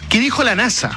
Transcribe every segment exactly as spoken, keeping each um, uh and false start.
¿Qué dijo la NASA?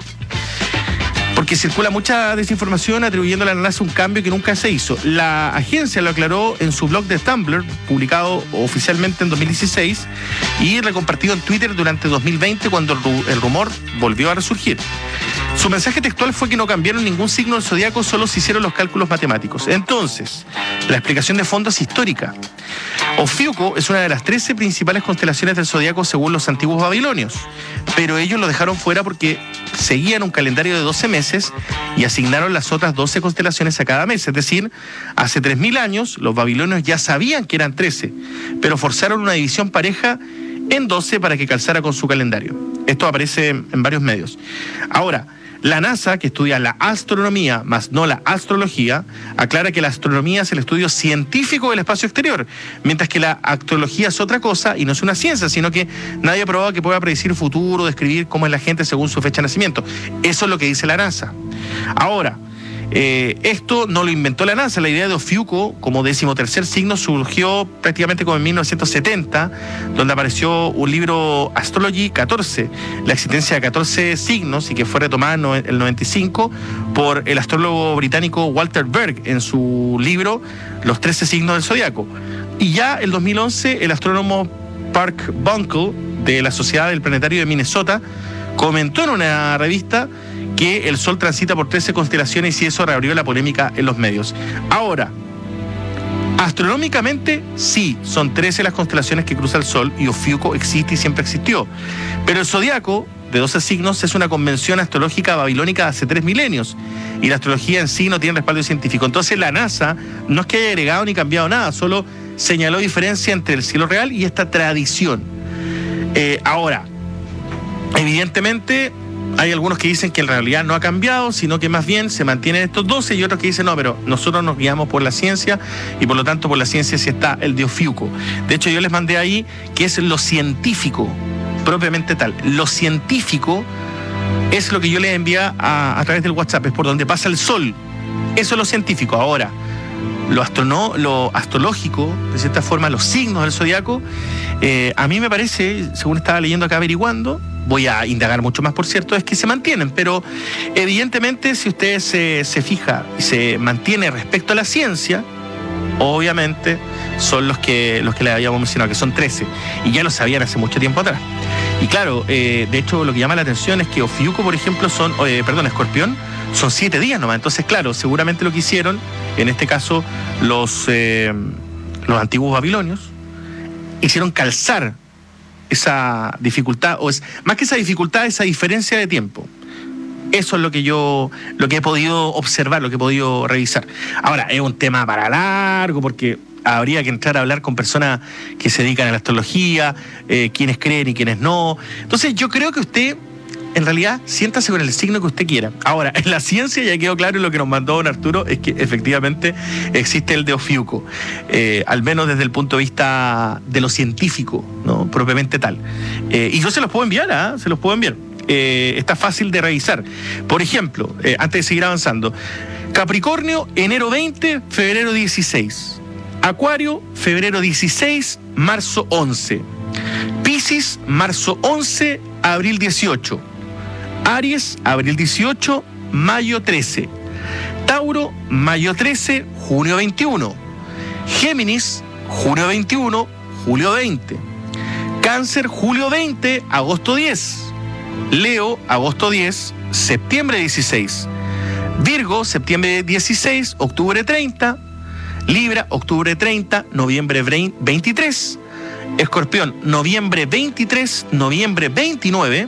Porque circula mucha desinformación atribuyendo a la NASA un cambio que nunca se hizo. La agencia lo aclaró en su blog de Tumblr, publicado oficialmente en dos mil dieciséis y recompartido en Twitter durante dos mil veinte, cuando el rumor volvió a resurgir. Su mensaje textual fue que no cambiaron ningún signo del zodiaco, solo se hicieron los cálculos matemáticos. Entonces, la explicación de fondo es histórica. Ofiuco es una de las trece principales constelaciones del zodiaco según los antiguos babilonios, pero ellos lo dejaron fuera porque seguían un calendario de doce meses y asignaron las otras doce constelaciones a cada mes. Es decir, hace tres mil años los babilonios ya sabían que eran trece, pero forzaron una división pareja en doce para que calzara con su calendario. Esto aparece en varios medios. Ahora, la NASA, que estudia la astronomía, más no la astrología, aclara que la astronomía es el estudio científico del espacio exterior, mientras que la astrología es otra cosa y no es una ciencia, sino que nadie ha probado que pueda predecir el futuro, describir cómo es la gente según su fecha de nacimiento. Eso es lo que dice la NASA. Ahora, eh, esto no lo inventó la NASA. La idea de Ofiuco como decimotercer signo surgió prácticamente como en mil novecientos setenta, donde apareció un libro Astrology catorce, la existencia de catorce signos, y que fue retomada en el noventa y cinco por el astrólogo británico Walter Berg en su libro Los trece signos del zodiaco. Y ya en dos mil once el astrónomo Park Bunkle de la Sociedad del Planetario de Minnesota comentó en una revista que el Sol transita por trece constelaciones y eso reabrió la polémica en los medios. Ahora, astronómicamente sí, son trece las constelaciones que cruza el Sol y Ofiuco existe y siempre existió. Pero el zodiaco de doce signos es una convención astrológica babilónica de hace tres milenios y la astrología en sí no tiene respaldo científico. Entonces la NASA no es que haya agregado ni cambiado nada, solo señaló diferencia entre el cielo real y esta tradición. Eh, ahora, evidentemente hay algunos que dicen que en realidad no ha cambiado, sino que más bien se mantienen estos doce, y otros que dicen no, pero nosotros nos guiamos por la ciencia y por lo tanto por la ciencia sí está el de Ofiuco. De hecho, yo les mandé ahí que es lo científico, propiamente tal. Lo científico es lo que yo les envié a, a través del WhatsApp, es por donde pasa el Sol. Eso es lo científico. Ahora, lo, astrono, lo astrológico, de cierta forma, los signos del zodiaco, eh, a mí me parece, según estaba leyendo acá averiguando, voy a indagar mucho más, por cierto, es que se mantienen, pero evidentemente si usted se, se fija y se mantiene respecto a la ciencia, obviamente son los que, los que le habíamos mencionado, que son trece, y ya lo sabían hace mucho tiempo atrás. Y claro, eh, de hecho lo que llama la atención es que Ofiuco, por ejemplo, son, eh, perdón, Escorpión, son siete días nomás. Entonces, claro, seguramente lo que hicieron, en este caso, los, eh, los antiguos babilonios, hicieron calzar esa dificultad, o es más que esa dificultad, esa diferencia de tiempo. Eso es lo que yo, lo que he podido observar, lo que he podido revisar. Ahora, es un tema para largo, porque habría que entrar a hablar con personas que se dedican a la astrología, eh, quienes creen y quienes no. Entonces, yo creo que usted, en realidad, siéntase con el signo que usted quiera. Ahora, en la ciencia ya quedó claro, y lo que nos mandó don Arturo es que efectivamente existe el de Ofiuco, eh, al menos desde el punto de vista de lo científico, ¿no? Propiamente tal. Eh, y yo se los puedo enviar, ¿ah? Se los puedo enviar. Eh, está fácil de revisar. Por ejemplo, eh, antes de seguir avanzando, Capricornio, enero veinte, febrero dieciséis. Acuario, febrero dieciséis, marzo once. Piscis, marzo once, abril dieciocho. Aries, abril dieciocho, mayo trece. Tauro, mayo trece, junio veintiuno. Géminis, junio veintiuno, julio veinte. Cáncer, julio veinte, agosto diez. Leo, agosto diez, septiembre dieciséis. Virgo, septiembre dieciséis, octubre treinta. Libra, octubre treinta, noviembre veintitrés. Escorpión, noviembre veintitrés, noviembre veintinueve.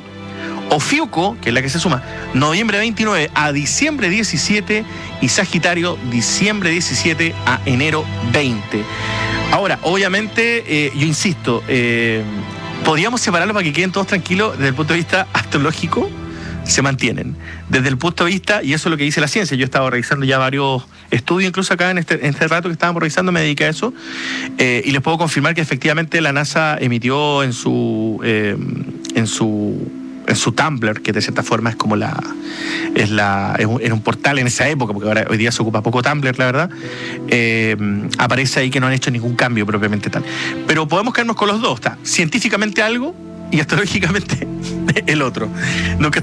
Ofiuco, que es la que se suma, noviembre veintinueve a diciembre diecisiete, y Sagitario, diciembre diecisiete a enero veinte. Ahora, obviamente, eh, yo insisto, eh, podríamos separarlo para que queden todos tranquilos. Desde el punto de vista astrológico, se mantienen. Desde el punto de vista, y eso es lo que dice la ciencia, yo he estado revisando ya varios estudios, incluso acá en este, en este rato que estábamos revisando, me dediqué a eso, eh, y les puedo confirmar que efectivamente la NASA emitió en su, eh, en su en su Tumblr, que de cierta forma es como la es la es un, era un portal en esa época, porque ahora hoy día se ocupa poco Tumblr, la verdad, eh, aparece ahí que no han hecho ningún cambio propiamente tal. Pero podemos quedarnos con los dos, está científicamente algo y astrológicamente el otro. Nunca